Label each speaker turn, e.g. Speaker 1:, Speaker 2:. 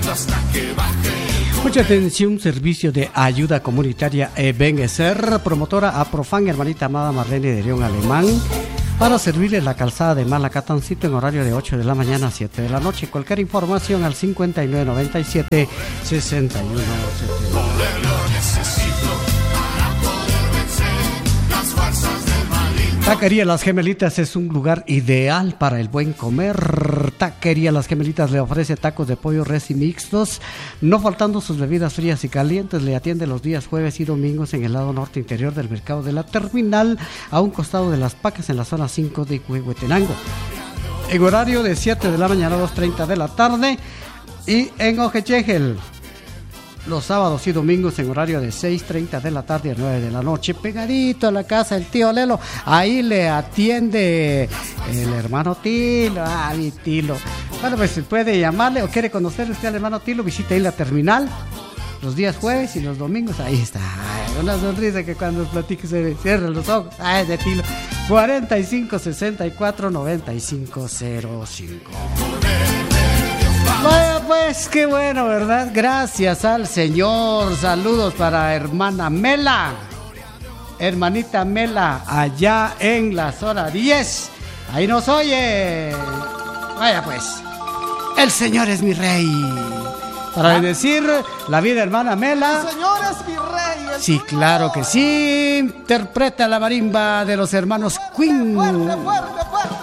Speaker 1: Mucha atención, servicio de ayuda comunitaria Ebenezer, promotora Aprofan, hermanita amada Marlene de León Alemán, para servirle la calzada de Malacatancito en horario de 8 de la mañana a 7 de la noche. Cualquier información al 5997-6170. Taquería Las Gemelitas es un lugar ideal para el buen comer. Taquería Las Gemelitas le ofrece tacos de pollo, res y mixtos, no faltando sus bebidas frías y calientes. Le atiende los días jueves y domingos en el lado norte interior del mercado de la terminal, a un costado de Las Pacas, en la zona 5 de Huehuetenango. En horario de 7 de la mañana a 2:30 de la tarde. Y en Ojechegel, los sábados y domingos en horario de 6:30 de la tarde a 9 de la noche, pegadito a la casa del tío Lelo. Ahí le atiende el hermano Tilo. Mi Tilo. Bueno, pues puede llamarle o quiere conocer usted al hermano Tilo, visite ahí la terminal los días jueves y los domingos. Ahí está. Una sonrisa que cuando platique se cierran los ojos. Es de Tilo. 4564-9505. Vaya pues, qué bueno, ¿verdad? Gracias al Señor. Saludos para hermana Mela, hermanita Mela, allá en la zona 10. Ahí nos oye. Vaya pues, el Señor es mi rey. Para decir la vida, hermana Mela.
Speaker 2: El Señor es mi rey.
Speaker 1: Sí, claro que sí. Interpreta la marimba de los hermanos Queen.
Speaker 2: Fuerte, fuerte, fuerte.